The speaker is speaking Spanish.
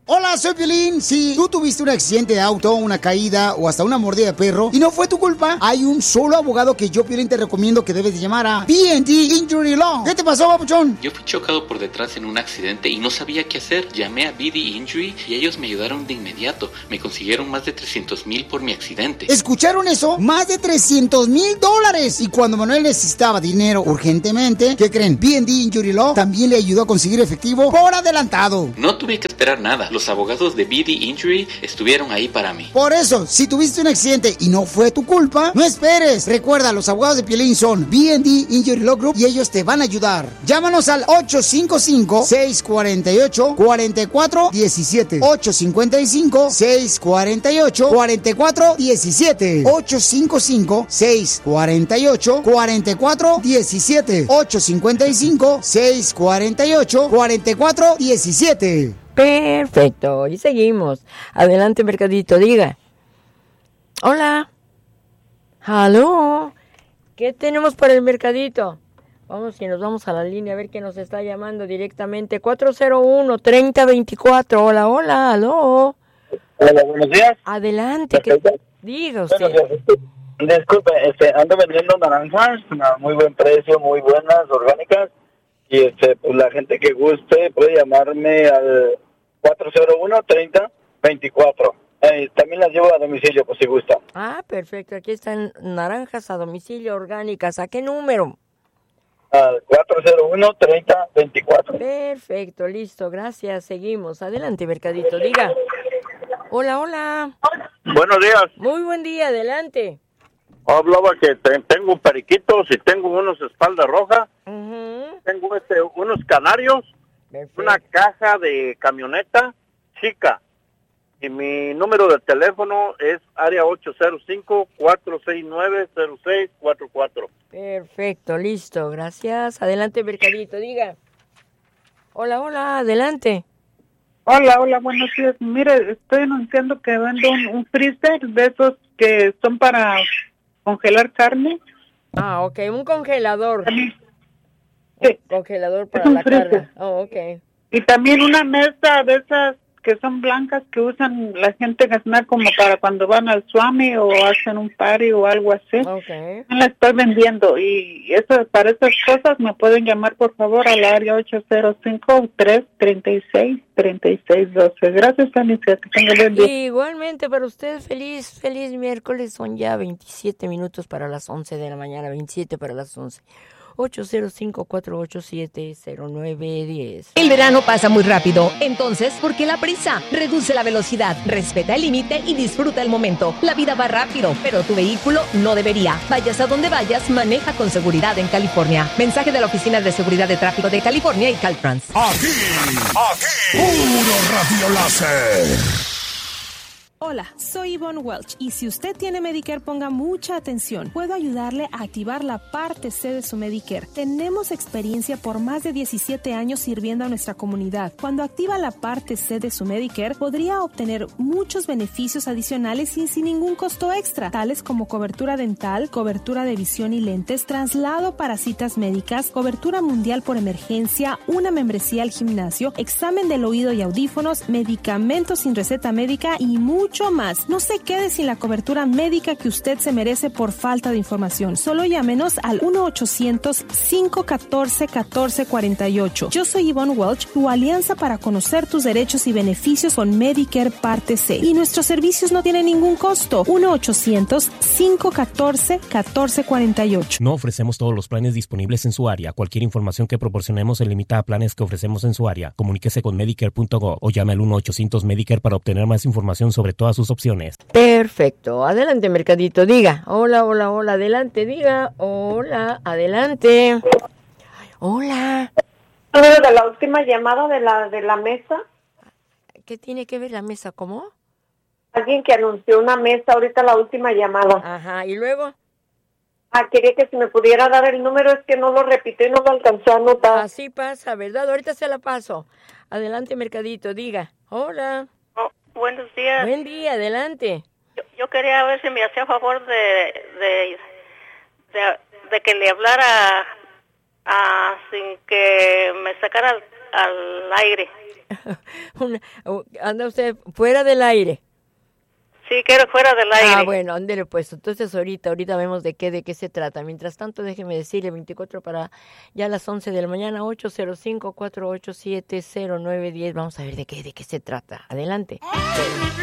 Hola, soy Piolín. Si tú tuviste un accidente de auto, una caída o hasta una mordida de perro y no fue tu culpa, hay un solo abogado que yo, Piolín, te recomiendo que debes de llamar a B&D Injury Law. ¿Qué te pasó, papuchón? Yo fui chocado por detrás en un accidente y no sabía qué hacer. Llamé a B&D Injury y ellos me ayudaron de inmediato. Me consiguieron más de $300,000 por mi accidente. ¿Escucharon eso? Más de $300,000. Y cuando Manuel necesitaba dinero urgentemente, ¿qué creen? B&D Injury Law también le ayudó a conseguir efectivo por adelantado. No tuve que esperar nada. Los abogados de B&D Injury estuvieron ahí para mí. Por eso, si tuviste un accidente y no fue tu culpa, no esperes. Recuerda, los abogados de Piolín son B&D Injury Law Group y ellos te van a ayudar. Llámanos al 855-648-4417. 855-648-4417. 855-648-4417. 855-648-4417. Perfecto, y seguimos. Adelante, Mercadito, diga. Hola. ¿Aló? ¿Qué tenemos para el Mercadito? Vamos y nos vamos a la línea a ver quién nos está llamando directamente. 401-3024. Hola, hola, aló. Hola, buenos días. Adelante, diga usted. Disculpe, ando vendiendo naranjas a muy buen precio, muy buenas, orgánicas. Y pues la gente que guste puede llamarme al 401-3024. También las llevo a domicilio, pues si gusta. Ah, perfecto. Aquí están naranjas a domicilio orgánicas. ¿A qué número? Al 401-3024. Perfecto, listo. Gracias. Seguimos. Adelante, Mercadito. Diga. Hola, hola. Buenos días. Muy buen día. Adelante. Hablaba que tengo periquitos y tengo unos espalda roja. Tengo unos canarios. Perfecto. Una caja de camioneta chica. Y mi número de teléfono es área 805-469-0644. Perfecto, listo, gracias. Adelante, Mercadito, diga. Hola, hola, adelante. Hola, buenos días. Mire, estoy anunciando que vendo un freezer de esos que son para congelar carne. Ah, ok, un congelador. Sí. Un congelador para la carne. Oh, ok. Y también una mesa de esas que son blancas que usan la gente gasnar como para cuando van al Swami o hacen un party o algo así. Okay. La estoy vendiendo y eso, para esas cosas me pueden llamar por favor al área 805-336-3612. Gracias, Alicia, que tenga buen día. Igualmente para usted, feliz miércoles. Son ya 27 minutos para las 11 de la mañana, 27 para las 11. 805-487-0910. El verano pasa muy rápido, entonces, ¿por qué la prisa? Reduce la velocidad, respeta el límite y disfruta el momento. La vida va rápido, pero tu vehículo no debería. Vayas a donde vayas, maneja con seguridad en California. Mensaje de la Oficina de Seguridad de Tráfico de California y Caltrans. Aquí, puro radio láser. Hola, soy Yvonne Welch y si usted tiene Medicare, ponga mucha atención. Puedo ayudarle a activar la parte C de su Medicare. Tenemos experiencia por más de 17 años sirviendo a nuestra comunidad. Cuando activa la parte C de su Medicare, podría obtener muchos beneficios adicionales y sin ningún costo extra, tales como cobertura dental, cobertura de visión y lentes, traslado para citas médicas, cobertura mundial por emergencia, una membresía al gimnasio, examen del oído y audífonos, medicamentos sin receta médica y mucho más. No se quede sin la cobertura médica que usted se merece por falta de información. Solo llámenos al 1-800-514-1448. Yo soy Yvonne Welch, tu alianza para conocer tus derechos y beneficios con Medicare Parte C. Y nuestros servicios no tienen ningún costo. 1-800-514-1448. No ofrecemos todos los planes disponibles en su área. Cualquier información que proporcionemos se limita a planes que ofrecemos en su área. Comuníquese con Medicare.gov o llame al 1-800-Medicare para obtener más información sobre todas sus opciones. Perfecto. Adelante, Mercadito. Diga. Hola. Adelante, diga. Hola. Adelante. Hola. De la última llamada de la mesa. ¿Qué tiene que ver la mesa? ¿Cómo? Alguien que anunció una mesa ahorita, la última llamada. Ajá. ¿Y luego? Quería que si me pudiera dar el número, es que no lo repitió y no lo alcanzó a anotar. Así pasa, ¿verdad? Ahorita se la paso. Adelante, Mercadito. Diga. Hola. Buenos días. Buen día, adelante. Yo quería ver si me hacía favor de que le hablara sin que me sacara al aire. Anda usted fuera del aire. Sí, quiero fuera del aire. Ah, bueno, ándele pues. Entonces ahorita vemos de qué se trata. Mientras tanto, déjeme decirle, 24 para ya las 11 de la mañana, 805-487-0910. Vamos a ver de qué se trata. Adelante.